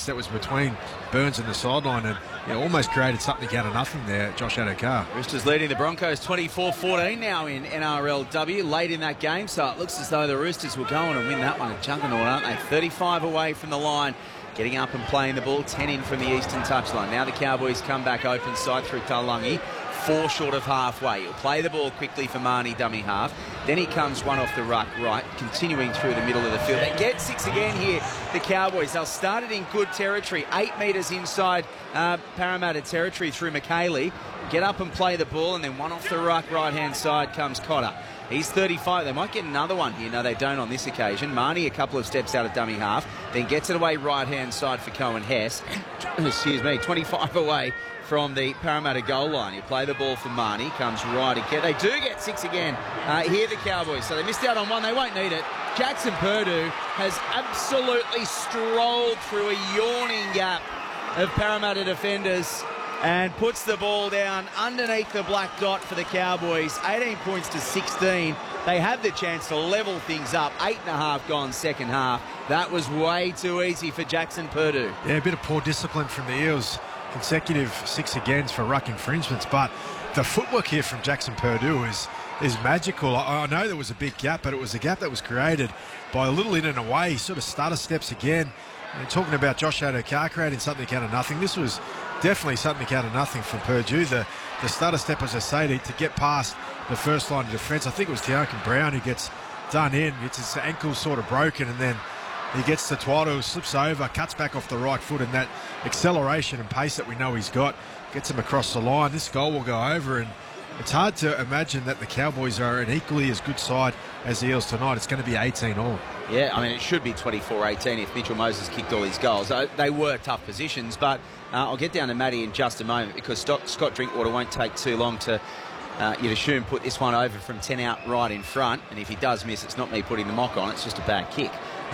space that was between Burns and the sideline, and almost created something out of nothing there, Josh Addo-Carr. Roosters leading the Broncos 24-14 now in NRLW late in that game, so it looks as though the Roosters will go on and win that one at Juggernaut, aren't they? 35 away from the line, getting up and playing the ball, 10 in from the eastern touchline. Now the Cowboys come back open side through Taulagi. 4 short of halfway. He'll play the ball quickly for Marnie, dummy half. Then he comes one off the ruck right, continuing through the middle of the field. They get 6 again here, the Cowboys. They'll start it in good territory, 8 metres inside Parramatta territory through McKaylee. Get up and play the ball, and then one off the ruck right-hand side comes Cotter. He's 35. They might get another one here. No, they don't on this occasion. Marnie a couple of steps out of dummy half, then gets it away right-hand side for Cohen Hess. Excuse me, 25 away from the Parramatta goal line. You play the ball for Marnie, comes right again. They do get 6 again here, the Cowboys. So they missed out on one. They won't need it. Jackson Purdue has absolutely strolled through a yawning gap of Parramatta defenders and puts the ball down underneath the black dot for the Cowboys. 18 points to 16. They have the chance to level things up. 8.5 gone second half. That was way too easy for Jackson Purdue. Yeah, a bit of poor discipline from the Eels. Consecutive 6 agains for ruck infringements, but the footwork here from Jackson Purdue is magical. I know there was a big gap, but it was a gap that was created by a little in and away, sort of stutter steps again. And talking about Josh Addo-Carr creating something out of nothing, this was definitely something out of nothing from Purdue. The stutter step, as I say, to get past the first line of defence. I think it was Tiarkin Brown who gets done in. It's his ankle sort of broken, and then he gets to Twaddle, slips over, cuts back off the right foot, and that acceleration and pace that we know he's got gets him across the line. This goal will go over, and it's hard to imagine that the Cowboys are an equally as good side as the Eels tonight. It's going to be 18 all. Yeah, I mean, it should be 24-18 if Mitchell Moses kicked all his goals. They were tough positions, but I'll get down to Matty in just a moment, because Scott Drinkwater won't take too long to, you'd assume, put this one over from 10 out right in front. And if he does miss, it's not me putting the mock on, it's just a bad kick.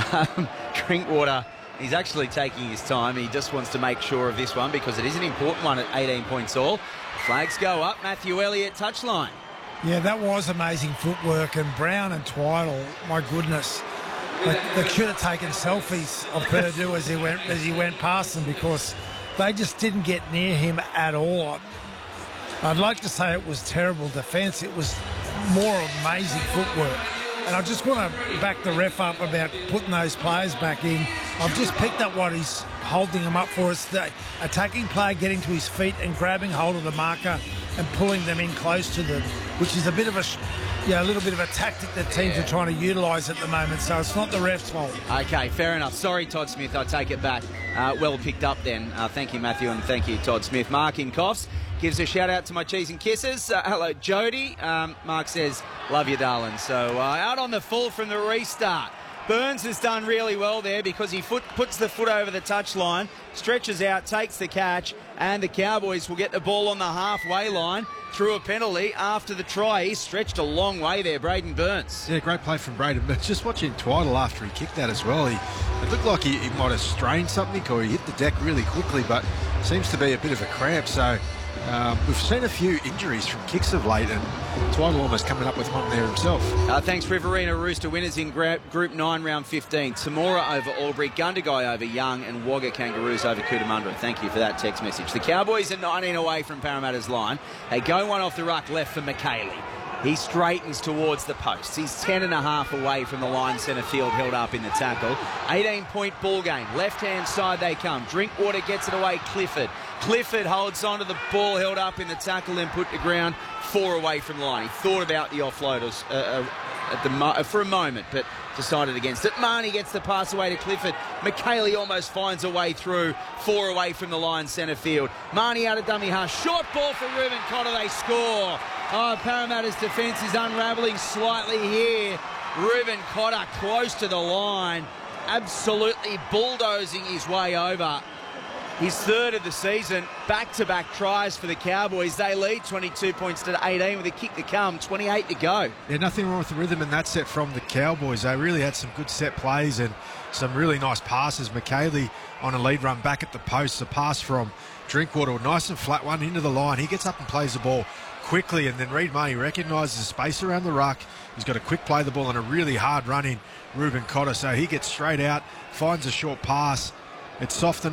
Drinkwater, he's actually taking his time. He just wants to make sure of this one, because it is an important one at 18 points all. Flags go up. Matthew Elliott, touchline. Yeah, that was amazing footwork. And Brown and Twaddle, my goodness, they should have taken selfies of Purdue as he went past them, because they just didn't get near him at all. I'd like to say it was terrible defence. It was more amazing footwork. And I just want to back the ref up about putting those players back in. I've just picked up what he's holding them up for. It's the attacking player getting to his feet and grabbing hold of the marker and pulling them in close to them, which is a bit of a little bit of a tactic that teams are trying to utilise at the moment. So it's not the ref's fault. Okay, fair enough. Sorry, Todd Smith. I take it back. Well picked up then. Thank you, Matthew, and thank you, Todd Smith. Mark in Coffs gives a shout out to my cheese and kisses. Hello, Jody. Mark says, love you, darling. So out on the full from the restart. Burns has done really well there, because he puts the foot over the touchline, stretches out, takes the catch, and the Cowboys will get the ball on the halfway line through a penalty after the try. He stretched a long way there, Braden Burns. Yeah, great play from Braden Burns. Just watching Twaddle after he kicked that as well. It looked like he might have strained something, or he hit the deck really quickly, but seems to be a bit of a cramp. So we've seen a few injuries from kicks of late, and Twaddle almost coming up with one there himself. Thanks, Riverina. Rooster winners in Group 9, Round 15. Tamora over Albury, Gundagai over Young, and Wagga Kangaroos over Cootamundra. Thank you for that text message. The Cowboys are 19 away from Parramatta's line. They go one off the ruck left for McKaylee. He straightens towards the posts. He's 10.5 away from the line centre field, held up in the tackle. 18-point ball game. Left-hand side they come. Drinkwater gets it away. Clifford holds onto the ball, held up in the tackle, and put to ground 4 away from the line. He thought about the offloaders for a moment, but decided against it. Marnie gets the pass away to Clifford. McKaylee almost finds a way through, 4 away from the line centre field. Marnie out of dummy half. Short ball for Reuben Cotter. They score. Oh, Parramatta's defence is unravelling slightly here. Reuben Cotter close to the line, absolutely bulldozing his way over. His third of the season, back-to-back tries for the Cowboys. They lead 22 points to 18 with a kick to come, 28 to go. Yeah, nothing wrong with the rhythm in that set from the Cowboys. They really had some good set plays and some really nice passes. McKaylee on a lead run back at the post. A pass from Drinkwater, nice and flat one into the line. He gets up and plays the ball quickly, and then Reid Marnie recognises the space around the ruck. He's got a quick play the ball and a really hard running Reuben Cotter. So he gets straight out, finds a short pass. It's softened